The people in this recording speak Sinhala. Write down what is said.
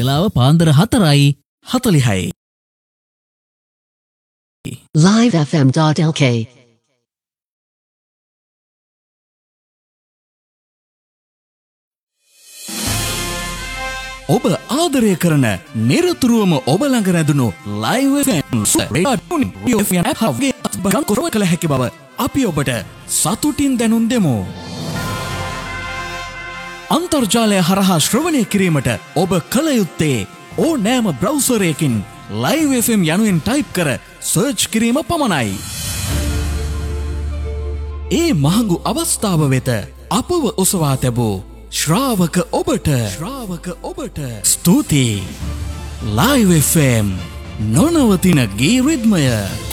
වෙලාව පාන්දර 4:40. livefm.lk ඔබ ආදරය කරන නිරතුරුවම ඔබ ළඟ රැඳුණු Live FM කළ හැකි බව අපි ඔබට සතුටින් දැනුම් දෙමු. අන්තර්ජාලය හරහා ශ්‍රවණය කිරීමට ඔබ කළ යුත්තේ ඕනෑම බ්‍රවුසරයකින් Live FM යනුවෙන් ටයිප් කර සර්ච් කිරීම පමණයි. ඒ මහඟු අවස්ථාව වෙත අපව ඔසවා තැබූ ශ්‍රාවක ඔබට ස්තුතියි. Live FM නොනවතින ගී රිද්මය.